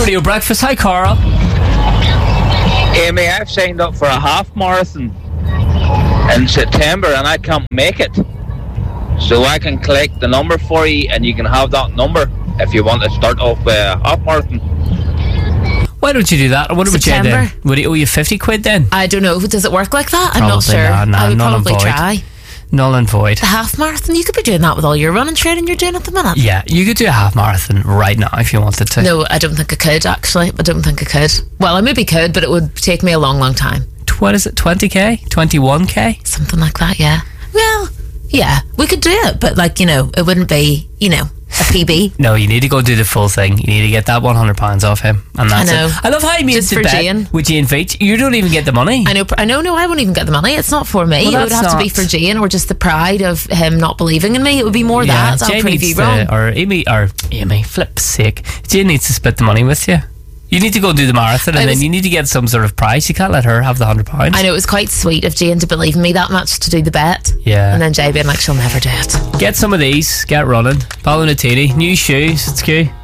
Radio Breakfast. Hi, Carl. Amy, I've signed up for a half marathon in September and I can't make it. So I can collect the number for you and you can have that number if you want to start off with a half marathon. Why don't you do that? I wonder what you September. then. Would he owe you 50 quid then? I don't know. Does it work like that? I'm not Probably sure. not. Nah, I would null and probably void. try. Null and void. The half marathon, you could be doing that with all your running training you're doing at the minute. Yeah, you could do a half marathon right now if you wanted to. No, I don't think I could, actually. I don't think I could. Well, I maybe could, but it would take me a long, long time. What is it, 20k? 21k? Something like that, yeah. Well, yeah, we could do it, but, like, you know, it wouldn't be, you know, a PB. No, you need to go do the full thing. You need to get that £100 off him. And that's I know. it. I love how he made Just the for bet Jane. with Jane Veitch. You don't even get the money. I know, no, I won't even get the money. It's not for me. Well, It would have to be that's for Jane, or just the pride of him not believing in me. It would be more that. I'll Jane prove needs you to, wrong. or Amy, flip's sake. Jane needs to split the money with you. You need to go do the marathon and then you need to get some sort of prize. You can't let her have the £100. I know, it was quite sweet of Jane to believe in me that much to do the bet. Yeah. And then Jay being like, she'll never do it. Get some of these. Get running. Ballinatini. New shoes. It's good.